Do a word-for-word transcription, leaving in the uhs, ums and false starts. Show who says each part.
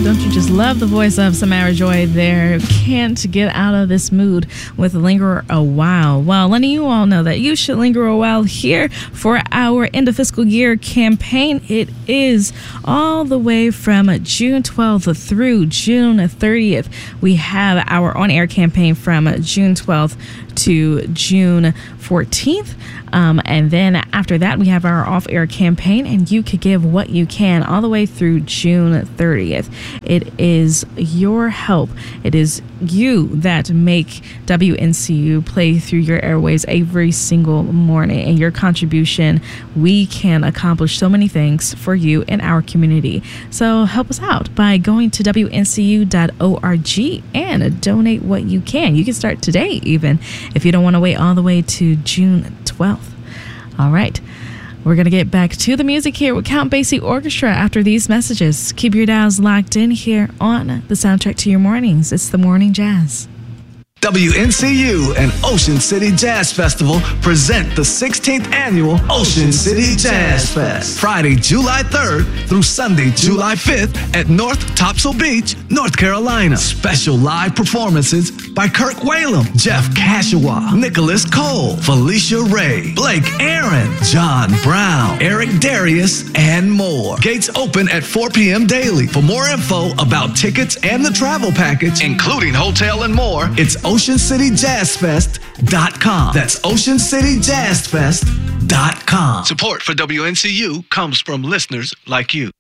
Speaker 1: don't you just love the voice of Samara Joy there? Can't get out of this mood with Linger a While. Well, letting you all know that you should linger a while here for our end of fiscal year campaign. It is all the way from June twelfth through June thirtieth. We have our on-air campaign from June twelfth to June fourteenth. Um, and then after that, we have our off-air campaign, and you could give what you can all the way through June thirtieth. It is your help. It is you that make W N C U play through your airways every single morning. And your contribution, we can accomplish so many things for you in our community. So help us out by going to W N C U dot org and donate what you can. You can start today even if you don't want to wait all the way to June twelfth. All right. We're going to get back to the music here with Count Basie Orchestra after these messages. Keep your dials locked in here on the soundtrack to your mornings. It's the Morning Jazz.
Speaker 2: W N C U and Ocean City Jazz Festival present the sixteenth annual Ocean City Jazz Fest. Friday, July third through Sunday, July fifth at North Topsail Beach, North Carolina. Special live performances by Kirk Whalum, Jeff Kashawa, Nicholas Cole, Felicia Ray, Blake Aaron, John Brown, Eric Darius, and more. Gates open at four p.m. daily. For more info about tickets and the travel package, including hotel and more, it's ocean city jazz fest dot com. That's ocean city jazz fest dot com. Support for W N C U comes from listeners like you.